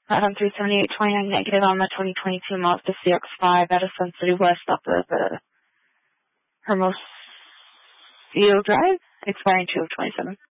378.29 negative on the 2022 Mazda CX-5 at Sun City West off of Hermosillo Drive, expiring 2 of 27.